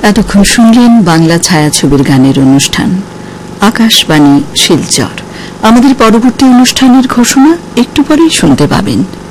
এতক্ষণ শুনলেন বাংলা ছায়াছবির গানের অনুষ্ঠান আকাশবাণী শিলচর। আমাদের পরবর্তী অনুষ্ঠানের ঘোষণা একটু পরেই শুনতে পাবেন।